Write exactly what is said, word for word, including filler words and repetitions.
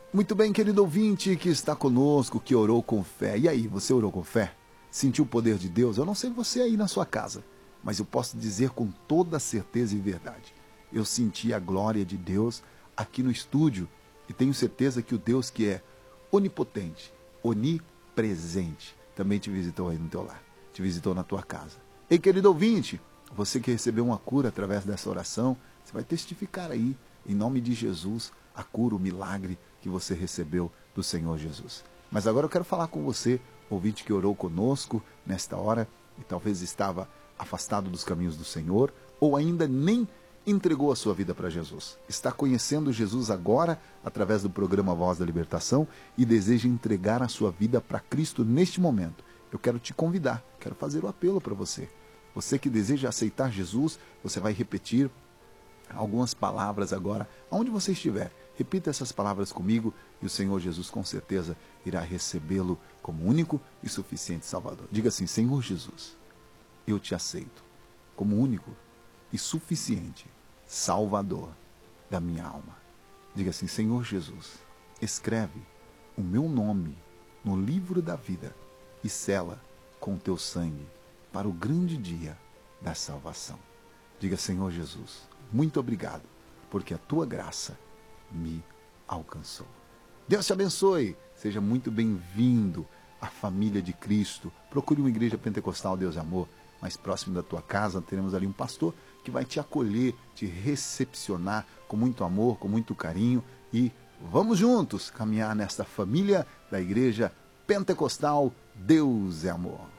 Muito bem, querido ouvinte que está conosco, que orou com fé. E aí, você orou com fé? Sentiu o poder de Deus? Eu não sei você aí na sua casa, mas eu posso dizer com toda certeza e verdade. Eu senti a glória de Deus aqui no estúdio e tenho certeza que o Deus que é onipotente, onipresente, também te visitou aí no teu lar, te visitou na tua casa. Ei, querido ouvinte, você que recebeu uma cura através dessa oração, você vai testificar aí, em nome de Jesus, a cura, o milagre que você recebeu do Senhor Jesus. Mas agora eu quero falar com você, ouvinte que orou conosco nesta hora e talvez estava afastado dos caminhos do Senhor ou ainda nem entregou a sua vida para Jesus. Está conhecendo Jesus agora através do programa Voz da Libertação e deseja entregar a sua vida para Cristo neste momento. Eu quero te convidar, quero fazer o apelo para você. Você que deseja aceitar Jesus, você vai repetir algumas palavras agora, aonde você estiver. Repita essas palavras comigo e o Senhor Jesus com certeza irá recebê-lo como único e suficiente Salvador. Diga assim: Senhor Jesus, eu te aceito como único e suficiente Salvador da minha alma. Diga assim: Senhor Jesus, escreve o meu nome no livro da vida e sela com teu sangue para o grande dia da salvação. Diga: Senhor Jesus, muito obrigado, porque a tua graça me alcançou. Deus te abençoe. Seja muito bem-vindo à família de Cristo. Procure uma igreja pentecostal Deus e Amor mais próximo da tua casa. Teremos ali um pastor que vai te acolher, te recepcionar com muito amor, com muito carinho. E vamos juntos caminhar nesta família da igreja pentecostal Deus é Amor.